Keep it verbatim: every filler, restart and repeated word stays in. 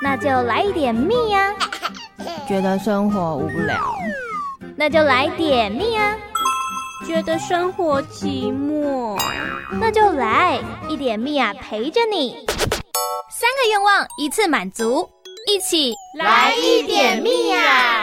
那就来一点蜜啊。 觉得生活无聊， 那就来点蜜啊。 觉得生活寂寞， 那就来一点蜜啊，陪着你。三个愿望一次满足，一起来一点蜜啊！